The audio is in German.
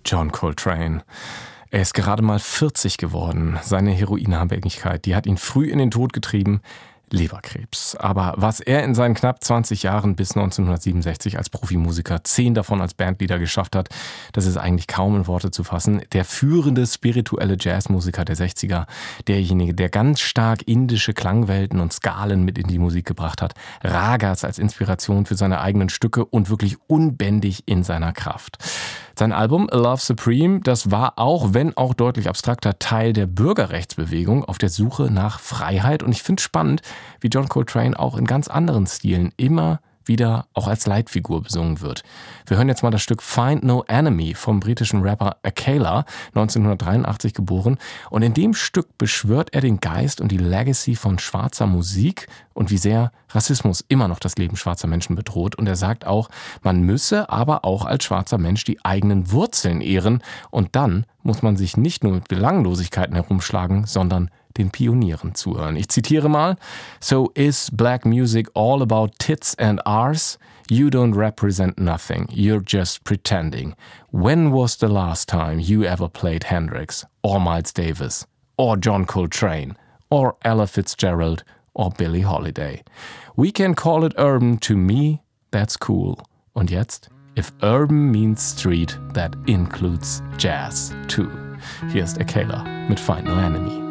John Coltrane. Er ist gerade mal 40 geworden. Seine Heroinabhängigkeit, die hat ihn früh in den Tod getrieben. Leberkrebs. Aber was er in seinen knapp 20 Jahren bis 1967 als Profimusiker, 10 davon als Bandleader geschafft hat, das ist eigentlich kaum in Worte zu fassen. Der führende spirituelle Jazzmusiker der 60er, derjenige, der ganz stark indische Klangwelten und Skalen mit in die Musik gebracht hat, Ragas als Inspiration für seine eigenen Stücke und wirklich unbändig in seiner Kraft. Sein Album A Love Supreme, das war auch, wenn auch deutlich abstrakter, Teil der Bürgerrechtsbewegung auf der Suche nach Freiheit. Und ich finde es spannend, wie John Coltrane auch in ganz anderen Stilen immer wieder auch als Leitfigur besungen wird. Wir hören jetzt mal das Stück Find No Enemy vom britischen Rapper Akela, 1983 geboren. Und in dem Stück beschwört er den Geist und die Legacy von schwarzer Musik und wie sehr Rassismus immer noch das Leben schwarzer Menschen bedroht. Und er sagt auch, man müsse aber auch als schwarzer Mensch die eigenen Wurzeln ehren. Und dann muss man sich nicht nur mit Belanglosigkeiten herumschlagen, sondern den Pionieren zuhören. Ich zitiere mal: So is black music all about tits and R's? You don't represent nothing. You're just pretending. When was the last time you ever played Hendrix or Miles Davis or John Coltrane or Ella Fitzgerald or Billie Holiday? We can call it urban. To me, that's cool. Und jetzt? If urban means street, that includes jazz too. Hier ist Akela mit Find No Enemy.